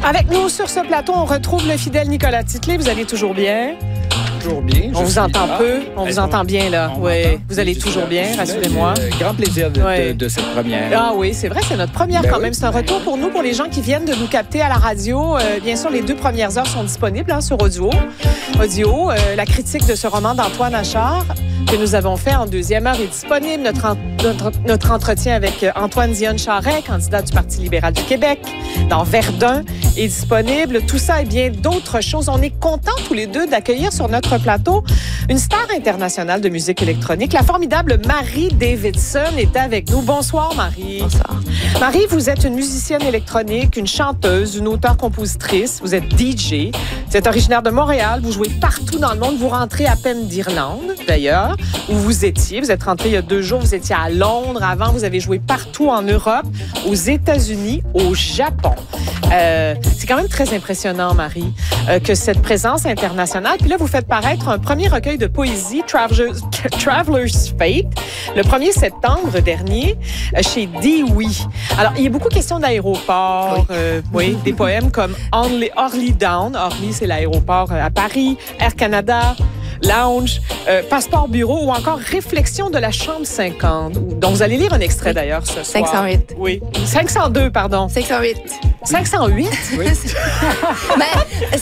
Avec nous sur ce plateau, on retrouve le fidèle Nicolas Titley. Vous allez toujours bien? Toujours bien. On vous entend peu. On vous entend bien, là. Oui, vous allez toujours bien, rassurez-moi. Grand plaisir de cette première. Ah oui, c'est vrai, c'est notre première quand même. C'est un retour pour nous, pour les gens qui viennent de nous capter à la radio. Bien sûr, les 2 premières heures sont disponibles sur audio. La critique de ce roman d'Antoine Achard que nous avons fait en 2e heure est disponible. Notre entretien avec Antoine Dionne Charret, candidat du Parti libéral du Québec, dans Verdun, est disponible. Tout ça et bien d'autres choses. On est contents tous les deux d'accueillir sur notre plateau une star internationale de musique électronique. La formidable Marie Davidson est avec nous. Bonsoir, Marie. Bonsoir. Marie, vous êtes une musicienne électronique, une chanteuse, une auteure-compositrice. Vous êtes DJ. Vous êtes originaire de Montréal. Vous jouez partout dans le monde. Vous rentrez à peine d'Irlande, d'ailleurs, où vous étiez. Vous êtes rentré il y a 2 jours. Vous étiez à Londres. Avant, vous avez joué partout en Europe, aux États-Unis, au Japon. C'est quand même très impressionnant, Marie, que cette présence internationale. Puis là, vous faites paraître un premier recueil de poésie, Traveler's Fate, le 1er septembre dernier, chez Dewey. Alors, il y a beaucoup de questions d'aéroport, des poèmes comme Orly Down. Orly, c'est l'aéroport à Paris, Air Canada, Lounge, Passeport Bureau ou encore Réflexion de la Chambre 50, dont vous allez lire un extrait d'ailleurs ce soir. 508. Oui. 502, pardon. 508. 508? Oui. Mais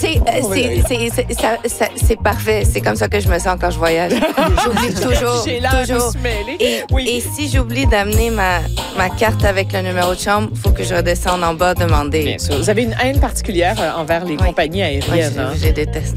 c'est parfait. C'est comme ça que je me sens quand je voyage. J'oublie toujours. J'ai l'air de se mêler. Et si j'oublie d'amener ma carte avec le numéro de chambre, il faut que je redescende en bas demander. Bien sûr. Vous avez une haine particulière envers les compagnies aériennes. Oui, je les déteste.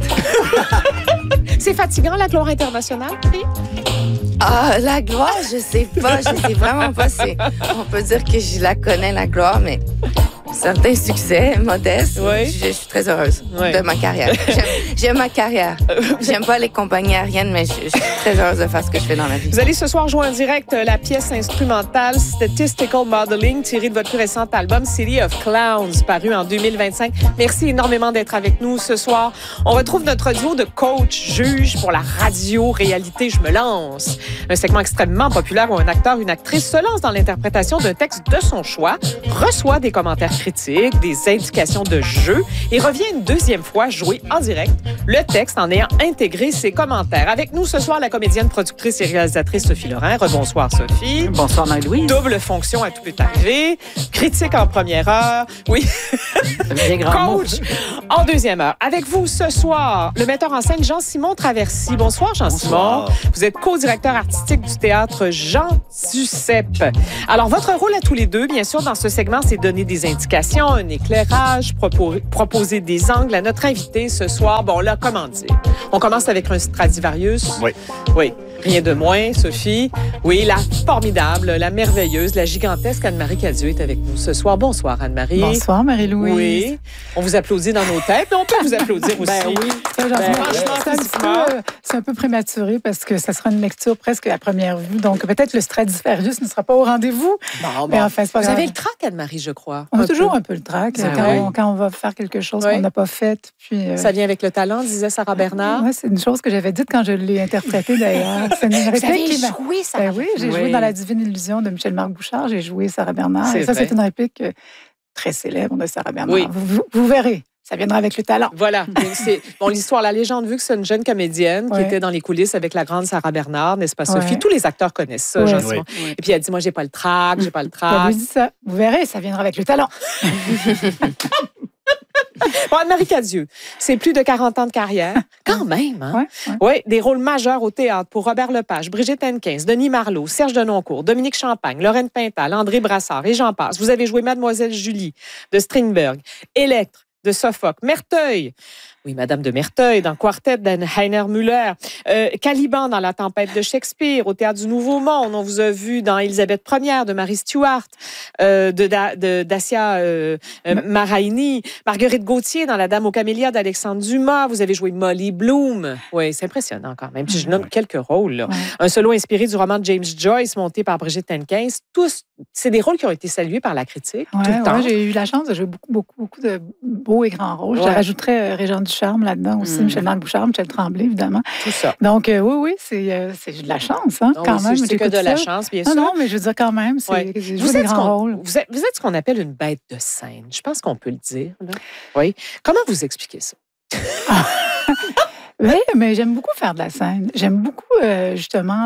C'est fatigant, la gloire internationale, oui? Ah, la gloire, je sais pas. Je sais vraiment pas. On peut dire que je la connais, la gloire, mais certains succès modestes, je suis très heureuse de ma carrière. J'aime ma carrière. J'aime pas les compagnies aériennes, mais je suis très heureuse de faire ce que je fais dans la vie. Vous allez ce soir jouer en direct la pièce instrumentale Statistical Modeling, tirée de votre plus récent album City of Clowns, paru en 2025. Merci énormément d'être avec nous ce soir. On retrouve notre duo de coach, juge pour la radio-réalité Je me lance. Un segment extrêmement populaire où un acteur, une actrice se lance dans l'interprétation d'un texte de son choix, reçoit des commentaires critiques, des indications de jeu et revient une 2e fois jouer en direct le texte en ayant intégré ses commentaires. Avec nous ce soir, la comédienne, productrice et réalisatrice Sophie Lorrain. Rebonsoir, Sophie. Bonsoir, Marie-Louise. Double fonction à tout peut arriver. Critique en première heure. Oui. Coach en 2e heure. Avec vous ce soir, le metteur en scène Jean-Simon Traversy. Bonsoir, Jean-Simon. Vous êtes co-directeur artistique du théâtre Jean Duceppe. Alors, votre rôle à tous les deux, bien sûr, dans ce segment, c'est donner des indications, un éclairage, proposer des angles à notre invité ce soir. Bon, là, comment dire? On commence avec un Stradivarius. Oui. Rien de moins, Sophie. Oui, la formidable, la merveilleuse, la gigantesque Anne-Marie Cadieux est avec nous ce soir. Bonsoir, Anne-Marie. Bonsoir, Marie-Louise. Oui. On vous applaudit dans nos têtes, mais on peut vous applaudir aussi. Oui. C'est un peu prématuré parce que ça sera une lecture presque à première vue. Donc, peut-être le Stradivarius ne sera pas au rendez-vous. Bon. Mais enfin, c'est pas vous grave. avez le trac, Anne-Marie, je crois. On a toujours un peu le trac quand on va faire quelque chose qu'on n'a pas fait. Puis, ça vient avec le talent, disait Sarah Bernard. Oui, c'est une chose que j'avais dite quand je l'ai interprétée, d'ailleurs. C'est une réplique qui joué Sarah Bernard. Oui, j'ai joué dans La Divine Illusion de Michel-Marc Bouchard. J'ai joué Sarah Bernard. Et ça, c'est une réplique très célèbre de Sarah Bernard. Oui. Vous verrez. Ça viendra avec le talent. Voilà. L'histoire, la légende veut que c'est une jeune comédienne qui était dans les coulisses avec la grande Sarah Bernard, n'est-ce pas, Sophie? Tous les acteurs connaissent ça, Jean-Simon. Et puis, elle dit, moi, j'ai pas le trac, j'ai pas le trac. Elle lui dit ça. Vous verrez, ça viendra avec le talent. Bon, Anne-Marie Cadieux, c'est plus de 40 ans de carrière. Quand même, hein? Oui, des rôles majeurs au théâtre pour Robert Lepage, Brigitte Henkins, Denis Marleau, Serge Denoncourt, Dominique Champagne, Lorraine Pintal, André Brassard et j'en passe. Vous avez joué Mademoiselle Julie de Strindberg, Électre de Sophocle, Merteuil, oui, Madame de Merteuil, dans Quartet d'Heiner Müller, Caliban dans La Tempête de Shakespeare, au Théâtre du Nouveau Monde. On vous a vu dans Élisabeth Ier de Marie Stuart, Dacia Maraini, Marguerite Gauthier dans La Dame aux Camélias d'Alexandre Dumas. Vous avez joué Molly Bloom. Oui, c'est impressionnant quand même. Puis je nomme quelques rôles. Là. Un solo inspiré du roman de James Joyce, monté par Brigitte Henkins. Tous, c'est des rôles qui ont été salués par la critique tout le temps. J'ai eu la chance de jouer beaucoup de beau et grand rôle. Je rajouterais Régent Ducharme là-dedans aussi, Michel-Marc Bouchard, Michel Tremblay, évidemment. Tout ça. Donc, oui, c'est de la chance, hein, quand même. C'est que de la chance, bien sûr. Non, mais je veux dire, quand même, j'ai joué des grands rôles. Vous êtes ce qu'on appelle une bête de scène. Je pense qu'on peut le dire. Là. Oui. Comment vous expliquez ça? Oui, mais j'aime beaucoup faire de la scène. J'aime beaucoup, justement,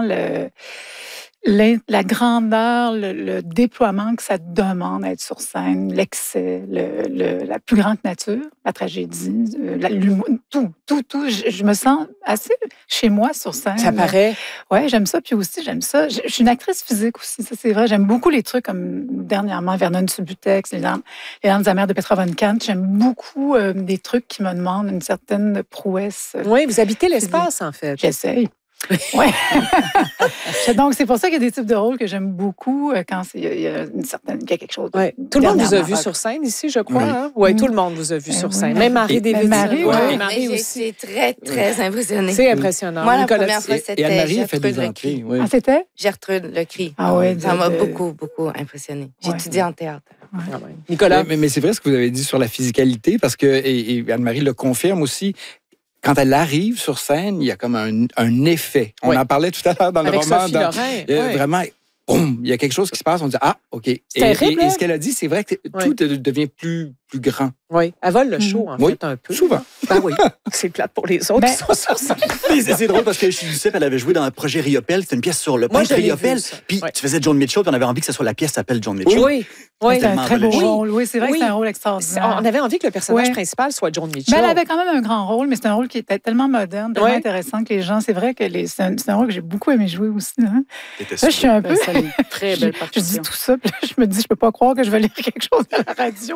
la grandeur, le déploiement que ça demande d'être sur scène, l'excès, la plus grande nature, la tragédie, l'humour, tout. Je me sens assez chez moi sur scène. Ça paraît. Oui, j'aime ça. Puis aussi, j'aime ça. Je suis une actrice physique aussi, ça c'est vrai. J'aime beaucoup les trucs comme dernièrement Vernon Subutex, les larmes amères de Petra Von Kant. J'aime beaucoup des trucs qui me demandent une certaine prouesse. Oui, vous habitez l'espace, en fait. J'essaye. Oui. Donc, c'est pour ça qu'il y a des types de rôles que j'aime beaucoup quand il y a quelque chose. Ouais. Tout le monde vous a vu sur scène ici, je crois. Oui, hein? Ouais, tout le monde vous a vu sur scène. Même Marie David. Marie aussi. C'est très impressionnée. C'est impressionnant. Moi, la première fois, c'était Gertrude Le Cri. C'était? Gertrude Le Cri. Ah oui. Ça m'a beaucoup impressionnée. J'ai étudié en théâtre. Ouais. Nicolas? Mais c'est vrai ce que vous avez dit sur la physicalité, parce que, et Anne-Marie le confirme aussi, quand elle arrive sur scène, il y a comme un effet. On en parlait tout à l'heure dans le roman. Sophie Lorrain. Vraiment, boum, il y a quelque chose qui se passe. On dit, OK. Et ce qu'elle a dit, c'est vrai que tout devient plus grand. Oui, elle vole le show, en fait, un peu. Souvent. Ben oui, c'est plate pour les autres qui sont sur scène. C'est drôle parce que chez Duceppe, elle avait joué dans un projet Riopelle. C'était une pièce sur le peintre Riopelle. Puis tu faisais John Mitchell, puis on avait envie que ce soit la pièce s'appelle John Mitchell. Oui. C'est un très beau rôle. Oui, c'est vrai que c'est un rôle extraordinaire. On avait envie que le personnage principal soit John Mitchell. Mais elle avait quand même un grand rôle, mais c'est un rôle qui était tellement moderne, tellement intéressant que les gens... C'est vrai que c'est un rôle que j'ai beaucoup aimé jouer aussi. Hein. Là, je suis un peu... Très belle partition. Je dis tout ça, puis là, je me dis, je peux pas croire que je vais lire quelque chose à la radio.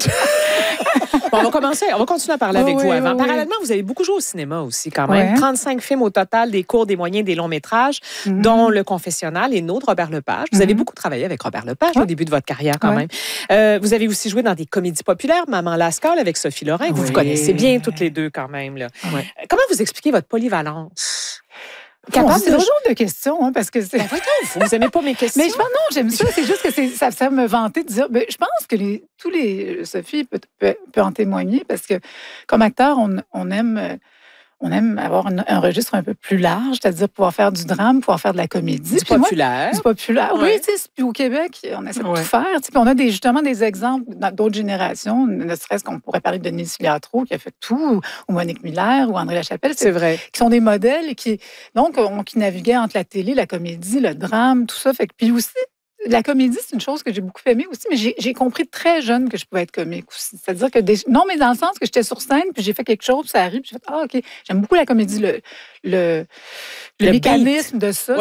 On va continuer à parler avec vous avant. Parallèlement, vous avez beaucoup joué au cinéma aussi, quand même. 35 films au total, des courts, des moyens, des longs métrages, dont Le Confessionnal et Nôtre, Robert Lepage. Vous avez beaucoup travaillé avec Robert Lepage au début de votre carrière, quand même. Vous avez aussi joué dans des comédies populaires, Maman Lascaux avec Sophie Lorrain, que vous connaissez bien toutes les deux, quand même. Là. Comment vous expliquez votre polyvalence? C'est le genre de questions, hein, parce que c'est... Vous n'aimez pas mes questions? Mais je pense, non, j'aime ça. C'est juste que ça me vantait de dire... je pense que Sophie peut en témoigner, parce que comme acteur, on aime avoir un registre un peu plus large, c'est-à-dire pouvoir faire du drame, pouvoir faire de la comédie. Du populaire. Oui, tu sais, puis au Québec, on essaie de tout faire. Puis on a justement des exemples dans d'autres générations, ne serait-ce qu'on pourrait parler de Denise Filiatro, qui a fait tout, ou Monique Miller, ou André Lachapelle. C'est vrai. Qui sont des modèles et qui naviguaient entre la télé, la comédie, le drame, tout ça. Puis aussi, la comédie, c'est une chose que j'ai beaucoup aimée aussi, mais j'ai compris très jeune que je pouvais être comique aussi. C'est-à-dire que, non, mais dans le sens que j'étais sur scène, puis j'ai fait quelque chose, puis ça arrive, puis j'ai fait, OK, j'aime beaucoup la comédie, le mécanisme de ça,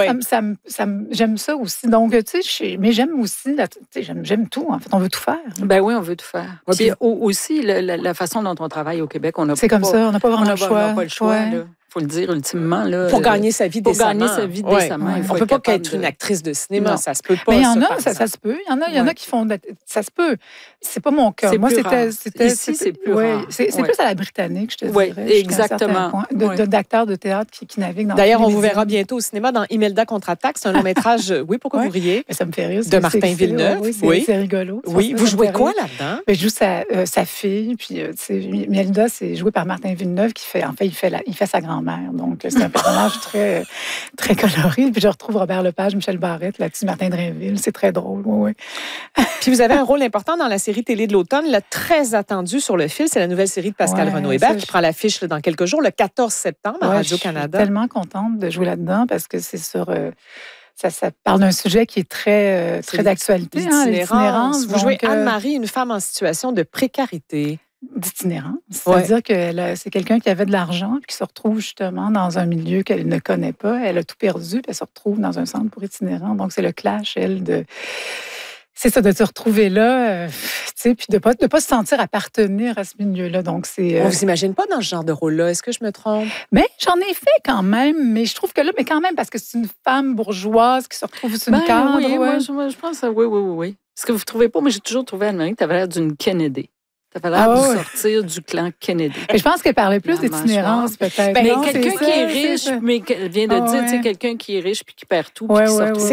j'aime ça aussi. Donc, tu sais, mais j'aime aussi, j'aime tout, en fait, on veut tout faire. Ben oui, on veut tout faire. Puis aussi, la façon dont on travaille au Québec, on n'a pas... C'est comme ça, on n'a pas vraiment le choix. On n'a pas le choix, là. Il faut le dire ultimement. Là, pour gagner sa vie décemment. Pour gagner sa vie décemment. On ne peut pas qu'être une actrice de cinéma. Ça se peut pas. Mais il y en a, ça se peut. Il y en a qui font... Ça se peut. C'est pas mon cas. Moi, c'était... Ici, c'est plus rare. C'est plus à la britannique, je te dirais. Oui, exactement. D'acteurs de théâtre qui naviguent dans... D'ailleurs, on vous verra bientôt au cinéma dans Imelda contre-attaque. C'est un long métrage... Oui, pourquoi vous riez? Ça me fait rire. De Martin Villeneuve. Oui, c'est rigolo. Oui, vous jouez quoi là-dedans? Je joue sa fille. Puis, Imelda, c'est joué par Martin Villeneuve qui fait... En fait, il fait sa grand-mère. Donc, c'est un personnage très, très coloré. Puis je retrouve Robert Lepage, Michel Barrette, là-dessus, Martin Drainville. C'est très drôle, oui. Puis vous avez un rôle important dans la série télé de l'automne, très attendue sur le fil. C'est la nouvelle série de Pascal Renaud-Hébert qui prend l'affiche dans quelques jours, le 14 septembre à Radio-Canada. Je suis tellement contente de jouer là-dedans parce que c'est sur... Ça parle d'un sujet qui est très d'actualité, l'itinérance. Vous jouez Anne-Marie, une femme en situation de précarité. D'itinérance. C'est-à-dire que c'est quelqu'un qui avait de l'argent puis qui se retrouve justement dans un milieu qu'elle ne connaît pas. Elle a tout perdu puis elle se retrouve dans un centre pour itinérants. Donc, c'est le clash, c'est ça, de se retrouver là, tu sais, puis de pas se sentir appartenir à ce milieu-là. Donc, c'est... On vous imagine pas dans ce genre de rôle-là. Est-ce que je me trompe? Mais j'en ai fait quand même. Mais je trouve que là, mais quand même, parce que c'est une femme bourgeoise qui se retrouve sur une cadre. Oui, moi, je pense, oui. Ce que vous ne trouvez pas, mais j'ai toujours trouvé, Anne-Marie, que tu avais l'air d'une Kennedy. Ça fallait sortir du clan Kennedy. Et je pense qu'elle parlait plus d'itinérance, peut-être. Ben, quelqu'un qui est riche, mais qu'elle vient de dire, tu sais, quelqu'un qui est riche puis qui perd tout, puis qui sort tout. C'est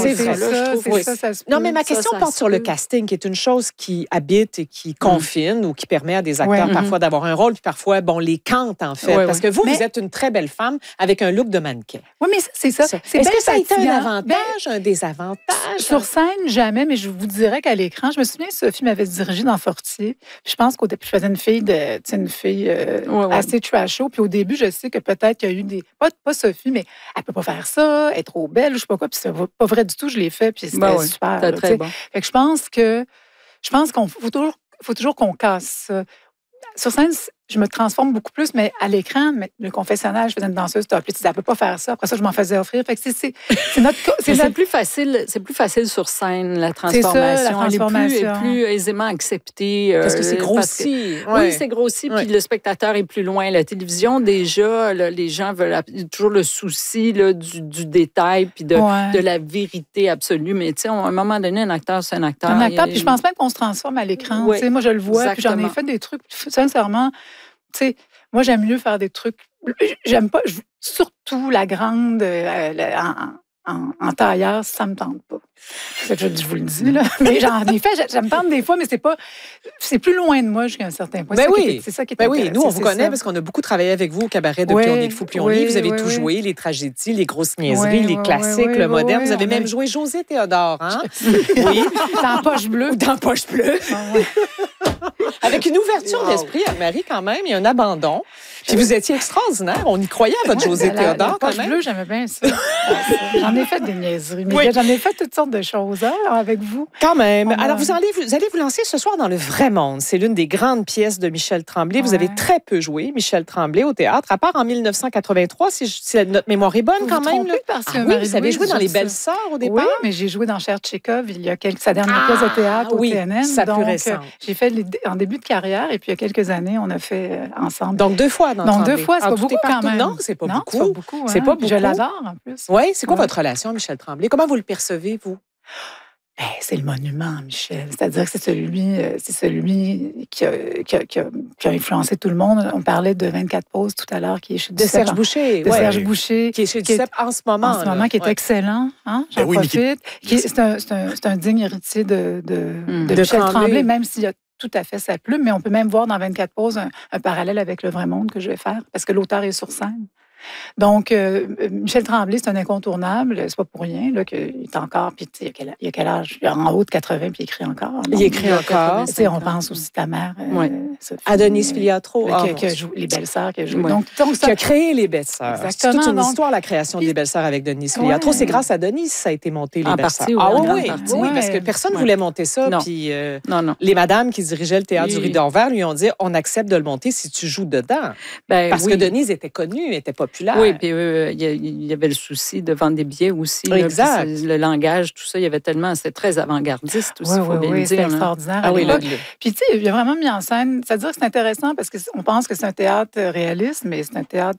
ça. Non, mais ma question porte sur le casting, qui est une chose qui habite et qui confine ou qui permet à des acteurs parfois d'avoir un rôle, puis parfois, les cante, en fait. Parce que vous êtes une très belle femme avec un look de mannequin. Oui, mais c'est ça. Est-ce que ça a été un avantage, un désavantage? Sur scène, jamais, mais je vous dirais qu'à l'écran, je me souviens, Sophie m'avait dirigée dans Fortier. Je pense qu'au début, je faisais une fille assez trasho. Puis au début, je sais que peut-être qu'il y a eu des... Pas Sophie, mais elle peut pas faire ça, elle est trop belle, je sais pas quoi. Puis c'est pas vrai du tout, je l'ai fait, puis c'était super. C'était très bon. Fait que je pense qu'on faut toujours qu'on casse ça. Sur scène, je me transforme beaucoup plus, mais à l'écran, le confessionnal, je faisais une danseuse top. Puis tu disais, elle peut pas faire ça. Après ça, je m'en faisais offrir. Fait que c'est notre... C'est plus facile sur scène, la transformation. C'est ça, la transformation. Elle est plus aisément acceptée. Parce que c'est grossi. Oui, c'est grossi, puis le spectateur est plus loin. La télévision, déjà, les gens veulent toujours le souci du détail, puis de la vérité absolue. Mais tu sais, à un moment donné, un acteur, c'est un acteur. Un acteur, puis je pense même qu'on se transforme à l'écran. Oui, moi, je le vois, puis j'en ai fait des trucs, sincèrement... Tu sais, moi, j'aime mieux faire des trucs... J'aime pas... Surtout la grande en tailleur, ça me tente pas. Je vous le dis, là. Mais j'en ai fait, ça me tente des fois, mais c'est plus loin de moi jusqu'à un certain point. C'est ça qui est oui, nous, on vous connaît parce qu'on a beaucoup travaillé avec vous au cabaret depuis On est fou, puis on lit. Vous avez tout joué, les tragédies, les grosses niaiseries, les classiques, le moderne. Vous avez même joué José Théodore, hein? Oui. Dans Poche bleue. Dans Poche bleue. Avec une ouverture d'esprit, Anne-Marie, quand même, il y a un abandon. Puis vous étiez extraordinaire. On y croyait à votre José Théodore, quand même. Poche bleue, j'aimais bien ça. J'en ai fait des niaiseries. Mais j'en ai fait toutes sortes de choses avec vous. Quand même. Alors, vous allez vous lancer ce soir dans Le Vrai Monde. C'est l'une des grandes pièces de Michel Tremblay. Vous avez très peu joué, Michel Tremblay, au théâtre, à part en notre mémoire est bonne, quand même. Vous avez joué dans Les Belles Sœurs au départ? Oui, mais j'ai joué dans Cher Tchekhov il y a sa dernière pièce de théâtre au TNN. C'est plus récent. J'ai fait en début de carrière, et puis il y a quelques années, on a fait ensemble. Donc 2 fois dans Tremblay. Donc 2 fois, c'est pas beaucoup quand même. Non, c'est pas beaucoup. C'est pas beaucoup. Je l'adore, en plus. Oui, c'est quoi votre relation, Michel Tremblay? Comment vous le percevez, vous? C'est le monument, Michel. C'est-à-dire que c'est celui qui a influencé tout le monde. On parlait de 24 pauses tout à l'heure, qui est chez de Serge Boucher. Serge Boucher. Qui est chez Duceppe en ce moment. En ce moment, qui est excellent. Hein? J'en profite. C'est un digne héritier de Michel Tremblay, même s'il y a tout à fait sa plume, mais on peut même voir dans 24 pauses un parallèle avec Le Vrai Monde que je vais faire, parce que l'auteur est sur scène. Donc, Michel Tremblay, c'est un incontournable. C'est pas pour rien qu'il est encore... Puis, il y a quel âge? Il est en haut de 80, puis il écrit encore. Donc, il écrit encore. On pense aussi à ta mère. Sophie, Adonis Filiatro. Qui a joué Les Belles Sœurs. Qui a créé Les Belles Sœurs. C'est toute une histoire, la création des Belles Sœurs avec Denis Filiatro. C'est grâce à Denis ça a été monté, Les Belles Sœurs. Oui, parce que personne ne voulait monter ça. Puis les madames qui dirigeaient le théâtre du Rideau Vert lui ont dit, on accepte de le monter si tu joues dedans. Parce que Denise était connue, était populaire. Oui, puis il y avait le souci de vendre des billets aussi. Exact. Le langage, tout ça, il y avait tellement... C'était très avant-gardiste aussi, il faut bien le dire. C'est extraordinaire. Puis, tu sais, il a vraiment mis en scène... C'est-à-dire que c'est intéressant parce qu'on pense que c'est un théâtre réaliste, mais c'est un théâtre